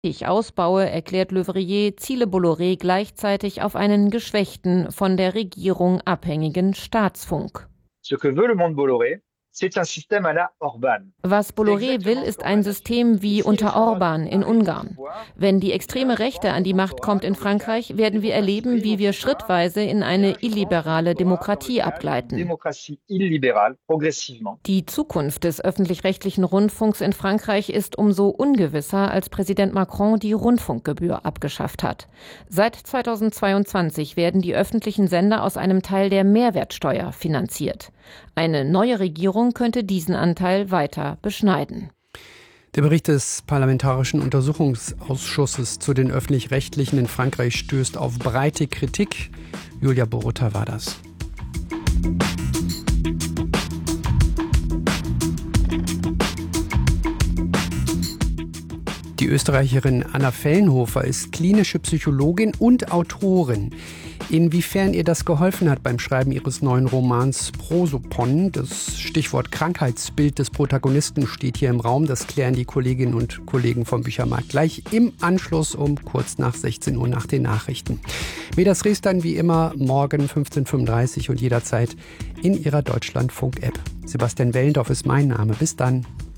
Ich ausbaue, erklärt Le Verrier, ziele Bolloré gleichzeitig auf einen geschwächten, von der Regierung abhängigen Staatsfunk. Ce que veut le monde Bolloré, c'est un système à la Orbán. Was Bolloré will, ist ein System wie unter Orban in Ungarn. Wenn die extreme Rechte an die Macht kommt in Frankreich, werden wir erleben, wie wir schrittweise in eine illiberale Demokratie abgleiten. Die Zukunft des öffentlich-rechtlichen Rundfunks in Frankreich ist umso ungewisser, als Präsident Macron die Rundfunkgebühr abgeschafft hat. Seit 2022 werden die öffentlichen Sender aus einem Teil der Mehrwertsteuer finanziert. Eine neue Regierung könnte diesen Anteil weiter beschneiden. Der Bericht des Parlamentarischen Untersuchungsausschusses zu den Öffentlich-Rechtlichen in Frankreich stößt auf breite Kritik. Julia Borutta war das. Die Österreicherin Anna Fellenhofer ist klinische Psychologin und Autorin. Inwiefern ihr das geholfen hat beim Schreiben ihres neuen Romans Prosopon, das Stichwort Krankheitsbild des Protagonisten steht hier im Raum, das klären die Kolleginnen und Kollegen vom Büchermarkt gleich im Anschluss um kurz nach 16 Uhr nach den Nachrichten. Medias Res dann wie immer morgen 15:35 und jederzeit in ihrer Deutschlandfunk-App. Sebastian Wellendorf ist mein Name. Bis dann.